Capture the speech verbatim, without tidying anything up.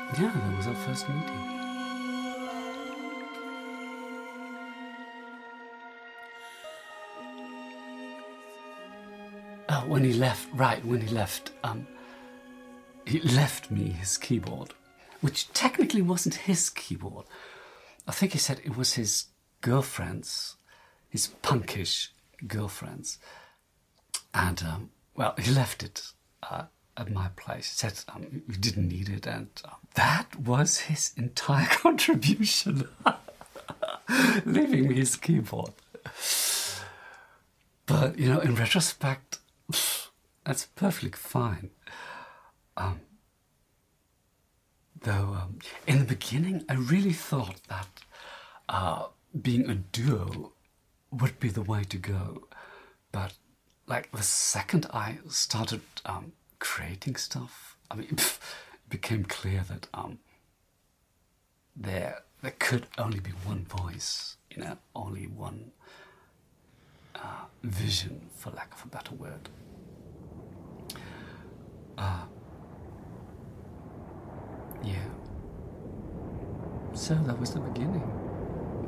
Yeah, that was our first meeting. Uh, when he left, right, when he left, um, he left me his keyboard, which technically wasn't his keyboard. I think he said it was his girlfriend's, his punkish girlfriend's. And, um, well, he left it uh, at my place. He said um, we didn't need it, and um, that was his entire contribution, leaving me his keyboard. But, you know, in retrospect, that's perfectly fine. Um, though, um, in the beginning, I really thought that uh, being a duo would be the way to go. But, like, the second I started um, creating stuff, I mean, it became clear that um, there there could only be one voice, you know, only one uh, vision, for lack of a better word. Uh, yeah. So that was the beginning.